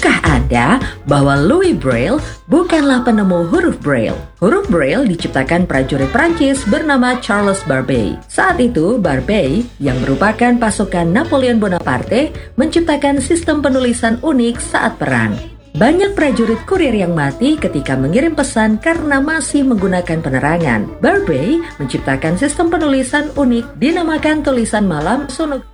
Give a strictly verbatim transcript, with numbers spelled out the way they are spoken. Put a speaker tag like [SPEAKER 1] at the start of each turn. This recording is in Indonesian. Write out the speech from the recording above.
[SPEAKER 1] Tahukah Anda bahwa Louis Braille bukanlah penemu huruf Braille? Huruf Braille diciptakan prajurit Prancis bernama Charles Barbey. Saat itu, Barbey, yang merupakan pasukan Napoleon Bonaparte, menciptakan sistem penulisan unik saat perang. Banyak prajurit kurir yang mati ketika mengirim pesan karena masih menggunakan penerangan. Barbey menciptakan sistem penulisan unik dinamakan tulisan malam sonograf.